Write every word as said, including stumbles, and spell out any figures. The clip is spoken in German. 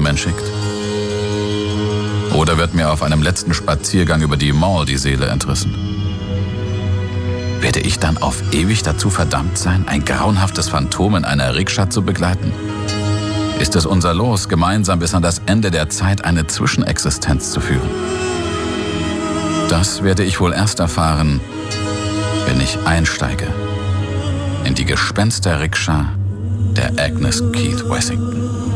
He-Man schickt? Oder wird mir auf einem letzten Spaziergang über die Mall die Seele entrissen? Werde ich dann auf ewig dazu verdammt sein, ein grauenhaftes Phantom in einer Rikscha zu begleiten? Ist es unser Los, gemeinsam bis an das Ende der Zeit eine Zwischenexistenz zu führen? Das werde ich wohl erst erfahren, wenn ich einsteige in die Gespenster-Rikscha der Agnes Keith Wessington.